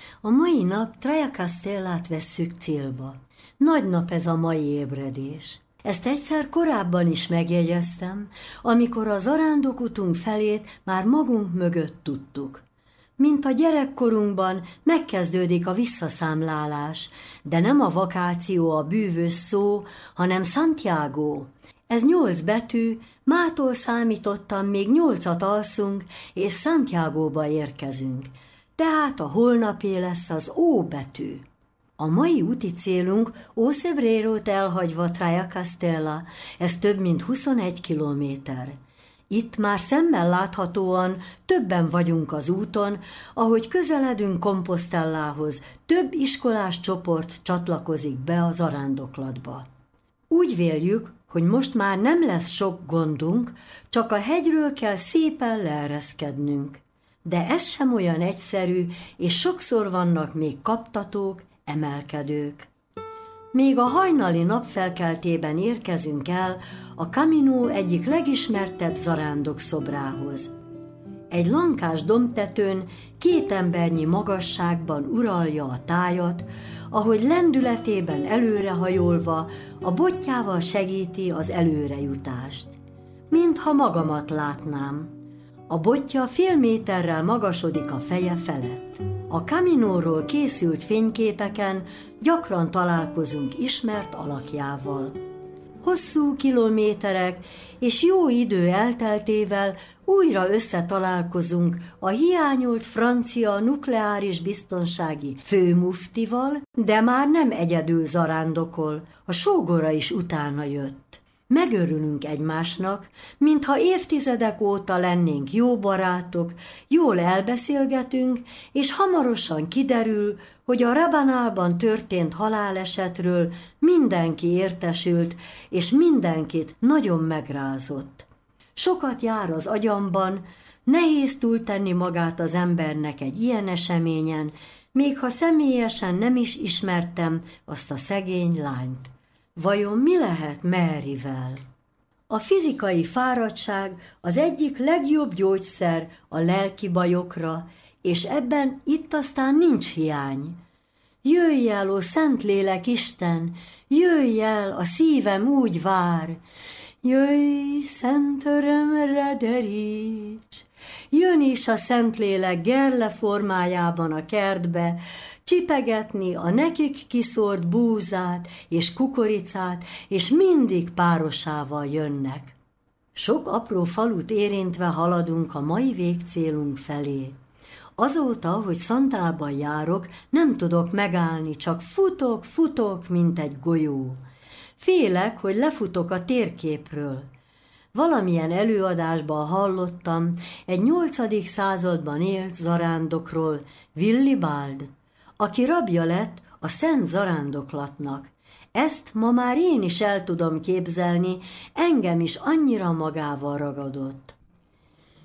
A mai nap Trajacastellát vesszük célba. Nagy nap ez a mai ébredés. Ezt egyszer korábban is megjegyeztem, amikor a zarándokutunk felét már magunk mögött tudtuk. Mint a gyerekkorunkban megkezdődik a visszaszámlálás, de nem a vakáció a bűvös szó, hanem Santiago. Ez 8 betű, mától számítottam, még 8-at alszunk, és Santiagóba érkezünk. Tehát a holnapé lesz az O betű. A mai úti célunk Ócebrérot elhagyva Trajacastella, ez több mint 21 kilométer. Itt már szemmel láthatóan többen vagyunk az úton, ahogy közeledünk Compostellához, több iskolás csoport csatlakozik be a zarándoklatba. Úgy véljük, hogy most már nem lesz sok gondunk, csak a hegyről kell szépen leereszkednünk. De ez sem olyan egyszerű, és sokszor vannak még kaptatók, emelkedők. Még a hajnali napfelkeltében érkezünk el a Camino egyik legismertebb zarándok szobrához. Egy lankás dombtetőn 2 embernyi magasságban uralja a tájat, ahogy lendületében előrehajolva a botjával segíti az előrejutást. Mintha magamat látnám. A botja fél méterrel magasodik a feje felett. A Caminóról készült fényképeken gyakran találkozunk ismert alakjával. Hosszú kilométerek és jó idő elteltével újra összetalálkozunk a hiányolt francia nukleáris biztonsági főmuftival, de már nem egyedül zarándokol, a sógora is utána jött. Megörülünk egymásnak, mintha évtizedek óta lennénk jó barátok, jól elbeszélgetünk, és hamarosan kiderül, hogy a Rabanalban történt halálesetről mindenki értesült, és mindenkit nagyon megrázott. Sokat jár az agyamban, nehéz túltenni magát az embernek egy ilyen eseményen, még ha személyesen nem is ismertem azt a szegény lányt. Vajon mi lehet Maryvel? A fizikai fáradtság az egyik legjobb gyógyszer a lelki bajokra, és ebben itt aztán nincs hiány. Jöjj el, ó Szentlélek Isten, jöjj el, a szívem úgy vár. Jöjj, szent örömre deríts! Jön is a Szentlélek gerle formájában a kertbe, csipegetni a nekik kiszórt búzát és kukoricát, és mindig párosával jönnek. Sok apró falut érintve haladunk a mai végcélunk felé. Azóta, hogy Szantában járok, nem tudok megállni, csak futok, mint egy golyó. Félek, hogy lefutok a térképről. Valamilyen előadásban hallottam egy 8. században élt zarándokról, Willibald, aki rabja lett a Szent Zarándoklatnak. Ezt ma már én is el tudom képzelni, engem is annyira magával ragadott.